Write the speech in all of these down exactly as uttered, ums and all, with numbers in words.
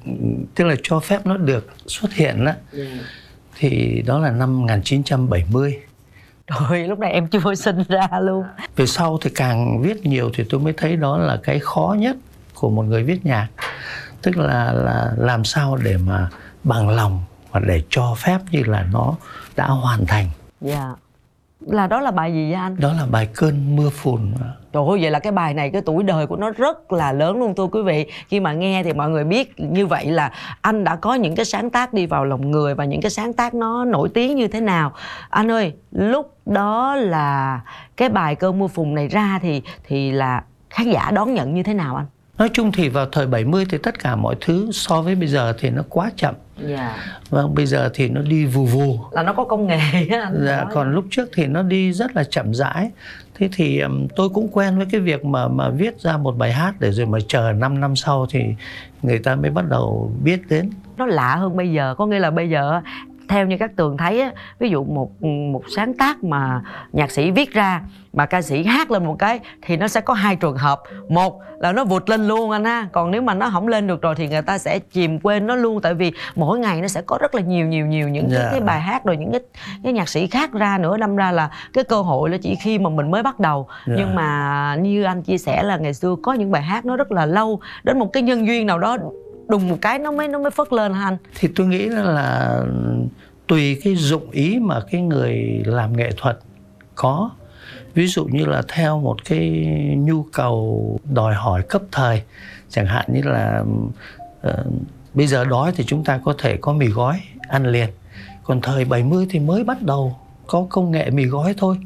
tức là cho phép nó được xuất hiện đó, yeah. Thì đó là năm một nghìn chín trăm bảy mươi. Trời, lúc này em chưa sinh ra luôn. Về sau thì càng viết nhiều thì tôi mới thấy đó là cái khó nhất của một người viết nhạc. Tức là, là làm sao để mà bằng lòng và để cho phép như là nó đã hoàn thành. Dạ. Yeah. Là đó là bài gì vậy anh? Đó là bài Cơn Mưa Phùn. Trời ơi, vậy là cái bài này cái tuổi đời của nó rất là lớn luôn thưa quý vị. Khi mà nghe thì mọi người biết như vậy là anh đã có những cái sáng tác đi vào lòng người và những cái sáng tác nó nổi tiếng như thế nào. Anh ơi, lúc đó là cái bài Cơn Mưa Phùn này ra thì thì là khán giả đón nhận như thế nào anh? Nói chung thì vào thời bảy mươi thì tất cả mọi thứ so với bây giờ thì nó quá chậm. Yeah. Vâng, bây giờ thì nó đi vù vù. Là nó có công nghệ á. Dạ, còn lúc trước thì nó đi rất là chậm rãi. Thế thì um, tôi cũng quen với cái việc mà mà viết ra một bài hát để rồi mà chờ năm năm sau thì người ta mới bắt đầu biết đến. Nó lạ hơn bây giờ, có nghĩa là bây giờ theo như các Tường thấy á, ví dụ một một sáng tác mà nhạc sĩ viết ra mà ca sĩ hát lên một cái thì nó sẽ có hai trường hợp. Một là nó vụt lên luôn anh ha, còn nếu mà nó không lên được rồi thì người ta sẽ chìm quên nó luôn, tại vì mỗi ngày nó sẽ có rất là nhiều nhiều nhiều những yeah. cái, cái bài hát rồi những cái, cái nhạc sĩ khác ra nữa, đâm ra là cái cơ hội là chỉ khi mà mình mới bắt đầu. Yeah. Nhưng mà như anh chia sẻ là ngày xưa có những bài hát nó rất là lâu, đến một cái nhân duyên nào đó đùng một cái nó mới nó mới phất lên hả anh? Thì tôi nghĩ là tùy cái dụng ý mà cái người làm nghệ thuật có. Ví dụ như là theo một cái nhu cầu đòi hỏi cấp thời, chẳng hạn như là uh, bây giờ đói thì chúng ta có thể có mì gói ăn liền. Còn thời bảy mươi thì mới bắt đầu có công nghệ mì gói thôi.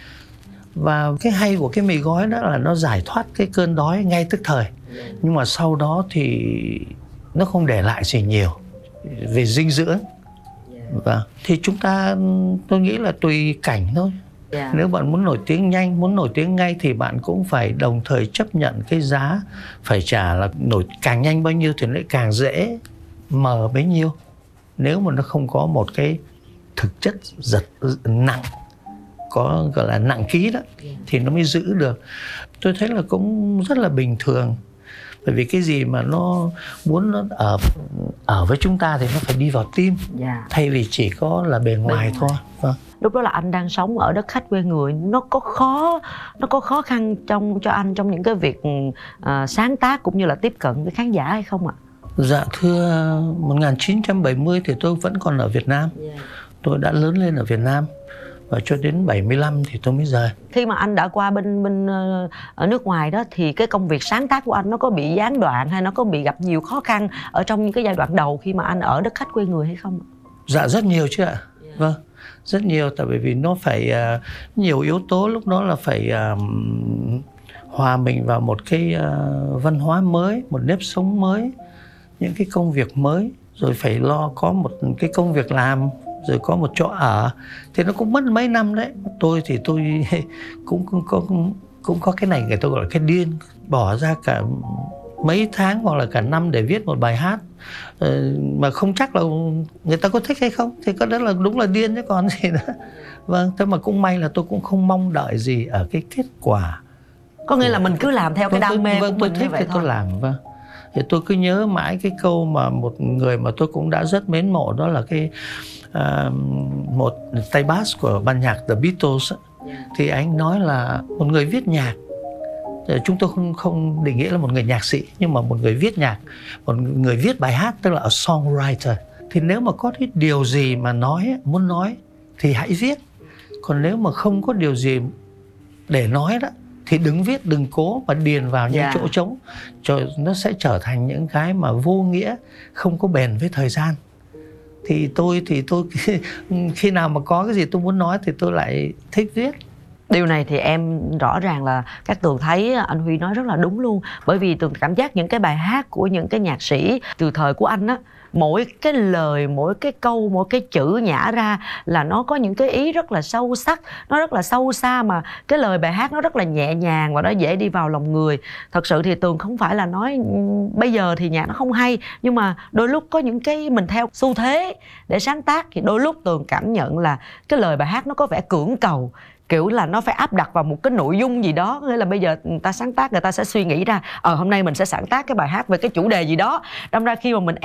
Và cái hay của cái mì gói đó là nó giải thoát cái cơn đói ngay tức thời. Nhưng mà sau đó thì nó không để lại gì nhiều về dinh dưỡng. Vâng. Thì chúng ta, tôi nghĩ là tùy cảnh thôi. Yeah. Nếu bạn muốn nổi tiếng nhanh, muốn nổi tiếng ngay thì bạn cũng phải đồng thời chấp nhận cái giá phải trả là nổi càng nhanh bao nhiêu thì lại càng dễ mờ bấy nhiêu. Nếu mà nó không có một cái thực chất giật nặng, có gọi là nặng ký đó, yeah. thì nó mới giữ được. Tôi thấy là cũng rất là bình thường. Bởi vì cái gì mà nó muốn nó ở ở với chúng ta thì nó phải đi vào tim, yeah. thay vì chỉ có là bề ngoài thôi. Vâng. Lúc đó là anh đang sống ở đất khách quê người, nó có khó nó có khó khăn trong cho anh trong những cái việc uh, sáng tác cũng như là tiếp cận với khán giả hay không ạ? Dạ thưa, một nghìn chín trăm bảy mươi thì tôi vẫn còn ở Việt Nam. Yeah. Tôi đã lớn lên ở Việt Nam. Và cho đến bảy mươi lăm thì tôi mới rời. Khi mà anh đã qua bên bên ở nước ngoài đó thì cái công việc sáng tác của anh nó có bị gián đoạn hay nó có bị gặp nhiều khó khăn ở trong những cái giai đoạn đầu khi mà anh ở đất khách quê người hay không? Dạ rất nhiều chứ ạ. Yeah. Vâng, rất nhiều, tại vì nó phải uh, nhiều yếu tố. Lúc đó là phải uh, hòa mình vào một cái uh, văn hóa mới, một nếp sống mới, những cái công việc mới, rồi phải lo có một cái công việc làm, rồi có một chỗ ở, thì nó cũng mất mấy năm đấy. Tôi thì tôi cũng, cũng, cũng, cũng có cái này người tôi gọi là cái điên, bỏ ra cả mấy tháng hoặc là cả năm để viết một bài hát mà không chắc là người ta có thích hay không, thì có đó là đúng là điên chứ còn gì nữa. Vâng, thế mà cũng may là tôi cũng không mong đợi gì ở cái kết quả. Có nghĩa là mình cứ làm theo cái đam mê vâng, của mình tôi thích như vậy thì thôi. Tôi làm, vâng. Thì tôi cứ nhớ mãi cái câu mà một người mà tôi cũng đã rất mến mộ, đó là cái uh, một tay bass của ban nhạc The Beatles ấy. Yeah. Thì anh nói là một người viết nhạc, chúng tôi không không định nghĩa là một người nhạc sĩ, nhưng mà một người viết nhạc, một người viết bài hát, tức là a songwriter. Thì nếu mà có cái điều gì mà nói, muốn nói thì hãy viết. Còn nếu mà không có điều gì để nói đó thì đừng viết, đừng cố mà điền vào những yeah. chỗ trống, cho nó sẽ trở thành những cái mà vô nghĩa, không có bền với thời gian. Thì tôi thì tôi khi nào mà có cái gì tôi muốn nói thì tôi lại thích viết. Điều này thì em rõ ràng là các Tường thấy anh Huy nói rất là đúng luôn. Bởi vì Tường cảm giác những cái bài hát của những cái nhạc sĩ từ thời của anh á, mỗi cái lời, mỗi cái câu, mỗi cái chữ nhả ra là nó có những cái ý rất là sâu sắc, nó rất là sâu xa, mà cái lời bài hát nó rất là nhẹ nhàng và nó dễ đi vào lòng người. Thật sự thì Tường không phải là nói bây giờ thì nhạc nó không hay, nhưng mà đôi lúc có những cái mình theo xu thế để sáng tác thì đôi lúc Tường cảm nhận là cái lời bài hát nó có vẻ cưỡng cầu, kiểu là nó phải áp đặt vào một cái nội dung gì đó. Nghĩa là bây giờ người ta sáng tác, người ta sẽ suy nghĩ ra ờ hôm nay mình sẽ sáng tác cái bài hát về cái chủ đề gì đó, đâm ra khi mà mình